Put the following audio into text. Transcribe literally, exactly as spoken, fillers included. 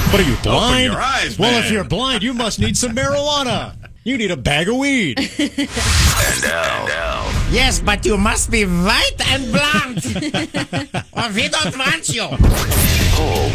What are you, blind? Open your eyes, well, man. if you're blind, you must need some marijuana. You need a bag of weed. And now, now. Yes, but you must be white and blonde. Or we don't want you. Paul